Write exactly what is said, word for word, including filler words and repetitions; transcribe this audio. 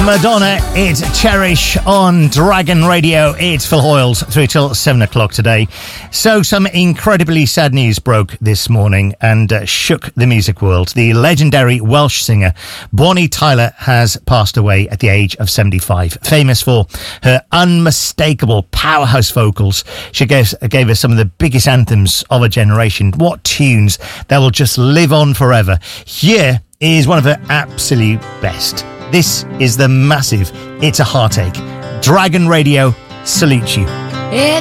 Madonna, it's Cherish on Dragon Radio. It's Phil Hoyles through till seven o'clock today. So some incredibly sad news broke this morning and uh, shook the music world. The legendary Welsh singer Bonnie Tyler has passed away at the age of seventy-five. Famous for her unmistakable powerhouse vocals, she gave, gave us some of the biggest anthems of a generation. What tunes that will just live on forever. Here is one of her absolute best. This is the massive It's a Heartache. Dragon Radio salutes you. It's